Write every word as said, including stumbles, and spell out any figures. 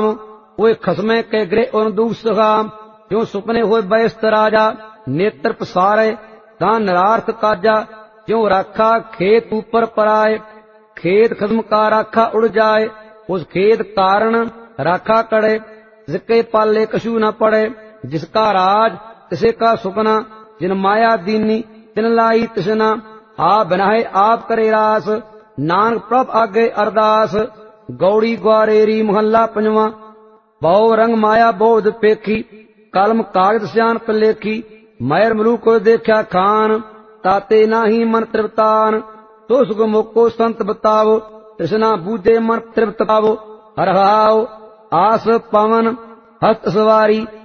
काम ओए खसमे के गृह उन दूस सखाम क्यों सुपने होए बैस्त राजा नेत्र पसारे दान नरार्थ काजा क्यों राखा खेत ऊपर पराए खेत खसम का राखा उड़ जाए उस खेत कारण राखा कड़े जिसके पाले कछु न पड़े जिसका राज तिसे का सुपना जिन माया दीनी तिन लाई तिसना आप बनाए आप करे रास नानक प्रभ आगे अरदास गौड़ी ग्वारेरी मोहल्ला पंजवा बहु रंग माया बोध पेखी कलम कागज सियान पलेखी मैर मलू को देखा खान ताते नाही मन तृप्तान तो सुख मुको संत बतावो तृष्णा बूझे मन तृप्त पावो हर हाओ आस पवन हस्त सवारी